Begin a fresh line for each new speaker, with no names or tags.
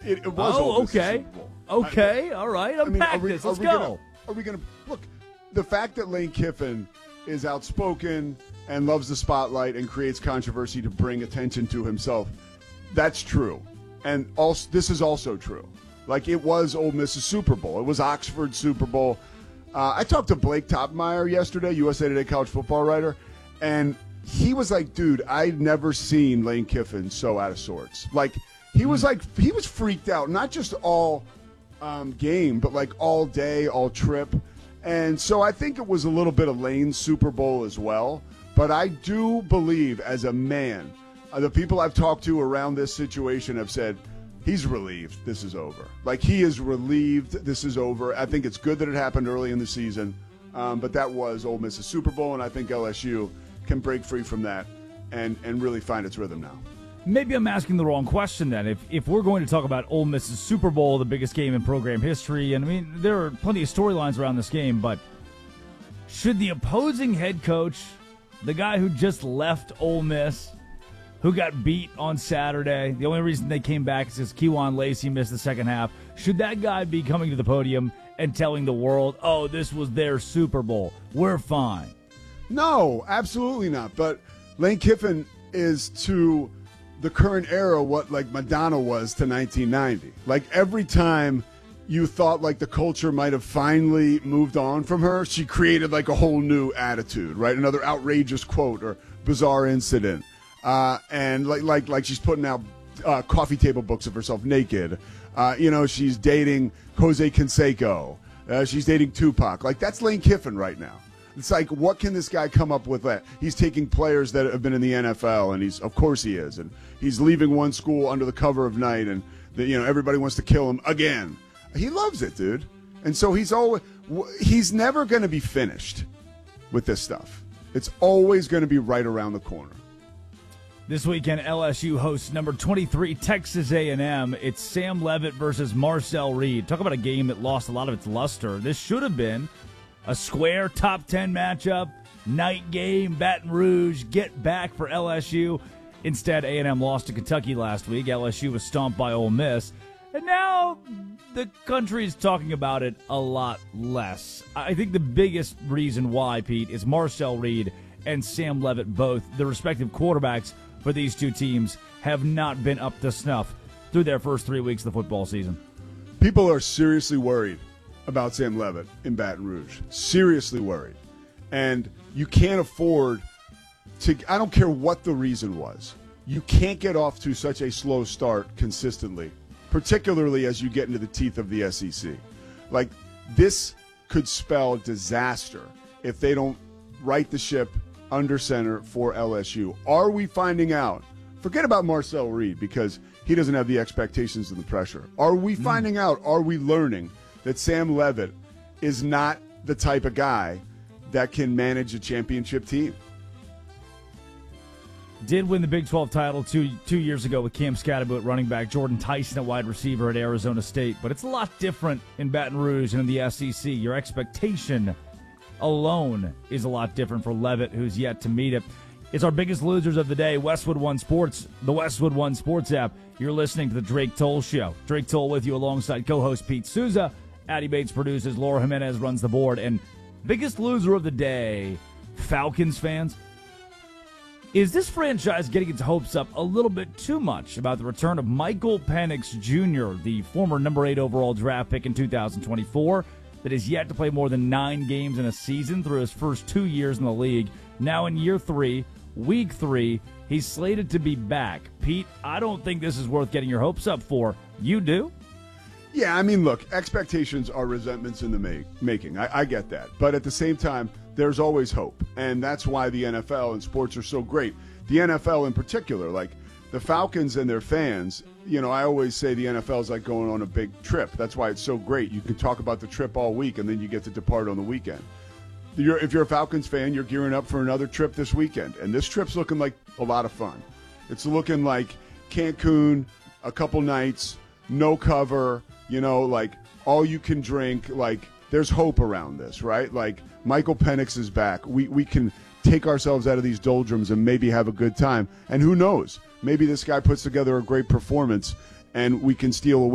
It was Ole Miss's
okay.
Super Bowl.
Okay, all right. Unpack this. Let's go.
Are we going to look? The fact that Lane Kiffin is outspoken and loves the spotlight and creates controversy to bring attention to himself, that's true. And also, this is also true. Like, it was Ole Miss's Super Bowl. It was Oxford's Super Bowl. I talked to Blake Topmeyer yesterday, USA Today college football writer, and he was like, dude, I'd never seen Lane Kiffin so out of sorts. Like, he was freaked out, not just all game, but like all day, all trip. And so I think it was a little bit of Lane's Super Bowl as well. But I do believe, as a man, the people I've talked to around this situation have said, he's relieved this is over. Like, he is relieved this is over. I think it's good that it happened early in the season. But that was Ole Miss's Super Bowl, and I think LSU can break free from that and really find its rhythm now.
Maybe I'm asking the wrong question then. If we're going to talk about Ole Miss's Super Bowl, the biggest game in program history, and I mean, there are plenty of storylines around this game, but should the opposing head coach, the guy who just left Ole Miss, who got beat on Saturday, the only reason they came back is because Kewan Lacey missed the second half, should that guy be coming to the podium and telling the world, oh, this was their Super Bowl, we're fine?
No, absolutely not. But Lane Kiffin is to the current era what like Madonna was to 1990. Like, every time you thought like the culture might have finally moved on from her, she created like a whole new attitude, right? Another outrageous quote or bizarre incident. And like she's putting out coffee table books of herself naked. She's dating Jose Canseco. She's dating Tupac. Like, that's Lane Kiffin right now. It's like, what can this guy come up with? That he's taking players that have been in the NFL, and of course he is, and he's leaving one school under the cover of night, and everybody wants to kill him again. He loves it, dude, and so he's never going to be finished with this stuff. It's always going to be right around the corner.
This weekend, LSU hosts number 23 Texas A&M. It's Sam Leavitt versus Marcel Reed. Talk about a game that lost a lot of its luster. This should have been a square top 10 matchup, night game, Baton Rouge, get back for LSU. Instead, A&M lost to Kentucky last week. LSU was stomped by Ole Miss. And now the country is talking about it a lot less. I think the biggest reason why, Pete, is Marcel Reed and Sam Leavitt, both the respective quarterbacks for these two teams, have not been up to snuff through their first 3 weeks of the football season.
People are seriously worried about Sam Leavitt in Baton Rouge. Seriously worried. And you can't afford to, I don't care what the reason was, you can't get off to such a slow start consistently, particularly as you get into the teeth of the SEC. Like, this could spell disaster if they don't right the ship under center for LSU. Are we finding out? Forget about Marcel Reed, because he doesn't have the expectations and the pressure. Are we finding out? Are we learning that Sam Leavitt is not the type of guy that can manage a championship team?
Did win the Big 12 title two years ago with Cam Scatterbo at running back, Jordan Tyson at wide receiver at Arizona State. But it's a lot different in Baton Rouge and in the SEC. Your expectation alone is a lot different for Leavitt, who's yet to meet it. It's our biggest losers of the day, Westwood One Sports, the Westwood One Sports app. You're listening to the Drake Toll Show. Drake Toll with you alongside co-host Pete Souza. Addie Bates produces, Laura Jimenez runs the board. And biggest loser of the day, Falcons fans. Is this franchise getting its hopes up a little bit too much about the return of Michael Penix Jr., the former number 8 overall draft pick in 2024, that is yet to play more than 9 games in a season through his first 2 years in the league? Now in year 3, week 3, he's slated to be back. Pete, I don't think this is worth getting your hopes up for. You do?
Yeah, I mean, look, expectations are resentments in the making. I get that. But at the same time, there's always hope. And that's why the NFL and sports are so great. The NFL in particular, like the Falcons and their fans, I always say the NFL is like going on a big trip. That's why it's so great. You can talk about the trip all week, and then you get to depart on the weekend. If you're a Falcons fan, you're gearing up for another trip this weekend. And this trip's looking like a lot of fun. It's looking like Cancun, a couple nights, no cover, like all you can drink. Like, there's hope around this, right? Like, Michael Penix is back. We can take ourselves out of these doldrums and maybe have a good time. And who knows? Maybe this guy puts together a great performance and we can steal a win.